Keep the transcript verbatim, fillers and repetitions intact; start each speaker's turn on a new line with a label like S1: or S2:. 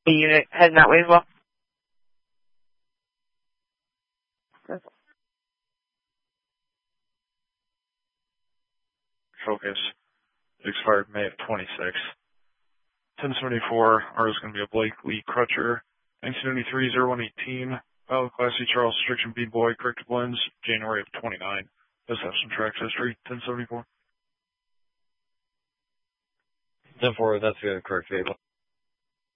S1: The unit heading that way as well.
S2: Focus. Expired May of twenty-six. ten seventy-four, R is going to be a Blake Lee Crutcher. nineteen ninety-three oh one eighteen, Pilot Class C Charles Striction B-Boy, corrected lens, January of twenty-nine. Does have some tracks history, ten seventy-four.
S3: ten four, that's the correct vehicle.